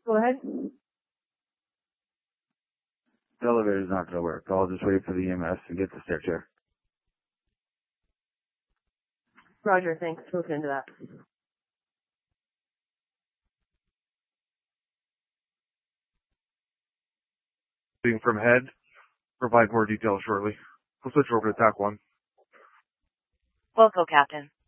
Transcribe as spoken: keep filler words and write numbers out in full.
Go ahead. The elevator's not going to work. I'll just wait for the E M S to get the stair chair. Roger, thanks. We'll look into that. Being from head, provide more details shortly. We'll switch over to T A C one. Will go, Captain.